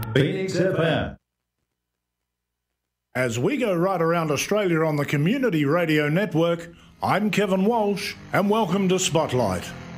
Phoenix FM. As we go right around Australia on the Community Radio Network, I'm Kevin Walsh, and welcome to Spotlight.